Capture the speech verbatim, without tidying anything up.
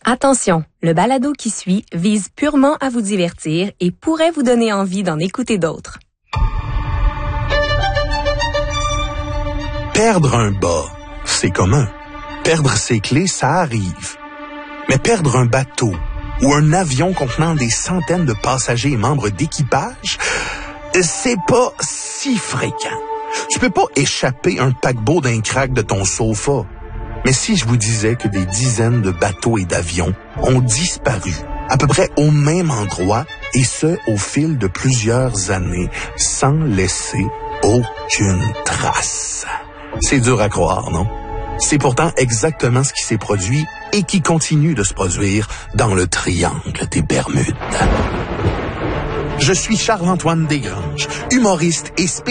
Attention, le balado qui suit vise purement à vous divertir et pourrait vous donner envie d'en écouter d'autres. Perdre un bas, c'est commun. Perdre ses clés, ça arrive. Mais perdre un bateau ou un avion contenant des centaines de passagers et membres d'équipage, c'est pas si fréquent. Tu peux pas échapper un paquebot d'un crack de ton sofa. Mais si je vous disais que des dizaines de bateaux et d'avions ont disparu à peu près au même endroit, et ce, au fil de plusieurs années, sans laisser aucune trace. C'est dur à croire, non? C'est pourtant exactement ce qui s'est produit et qui continue de se produire dans le triangle des Bermudes. Je suis Charles-Antoine Desgranges, humoriste et spécialiste